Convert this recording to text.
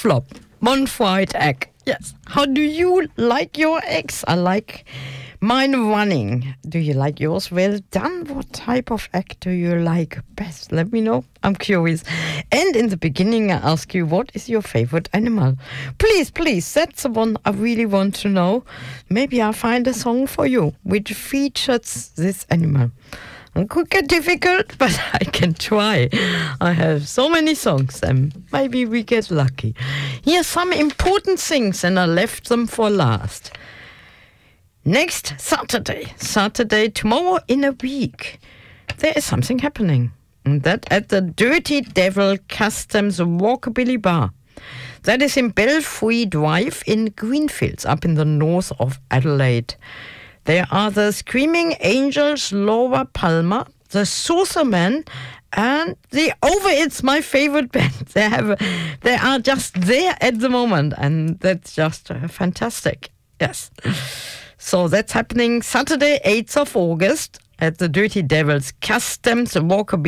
flop. One fried egg. Yes. How do you like your eggs? I like mine running. Do you like yours well done? What type of egg do you like best? Let me know. I'm curious. And in the beginning, I ask you, what is your favorite animal? Please, that's the one I really want to know. Maybe I'll find a song for you which features this animal. It could get difficult, but I can try. I have so many songs, and maybe we get lucky. Here's some important things, and I left them for last. Next Saturday, tomorrow in a week, there is something happening. And that at the Dirty Devil Customs Walkabilly Bar. That is in Belfry Drive in Greenfields, up in the north of Adelaide. There are the Screaming Angels, Laura Palmer, the Saucerman, and the Over-It's, my favorite band. They are just there at the moment, and that's just fantastic. Yes. So that's happening Saturday, 8th of August at the Dirty Devils Customs Walkabilly